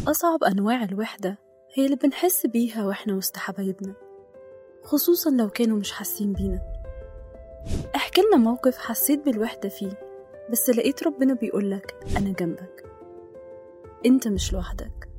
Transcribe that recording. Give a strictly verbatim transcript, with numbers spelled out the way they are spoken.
أصعب أنواع الوحدة هي اللي بنحس بيها وإحنا وسط حبايبنا، خصوصا لو كانوا مش حاسين بينا. احكي لنا موقف حسيت بالوحدة فيه بس لقيت ربنا بيقولك أنا جنبك، أنت مش لوحدك.